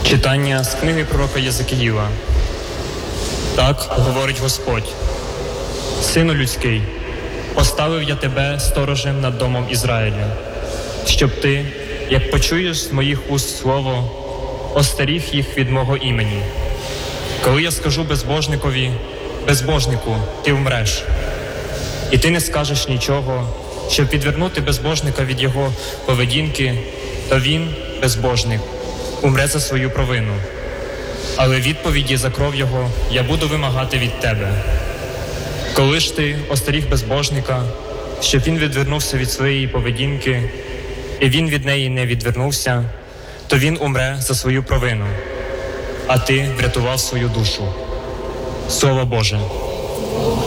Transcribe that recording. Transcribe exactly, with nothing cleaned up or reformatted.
Читання з книги пророка Єзекіїла. Так говорить Господь: «Сину людський, поставив я тебе сторожем над домом Ізраїля, щоб ти, як почуєш з моїх уст слово, остеріг їх від мого імені. Коли я скажу безбожникові: безбожнику, ти вмреш, і ти не скажеш нічого, щоб відвернути безбожника від його поведінки, то він, безбожник, умре за свою провину. Але відповіді за кров його я буду вимагати від тебе. Коли ж ти остеріг безбожника, щоб він відвернувся від своєї поведінки, і він від неї не відвернувся, то він умре за свою провину, а ти врятував свою душу». Слово Боже.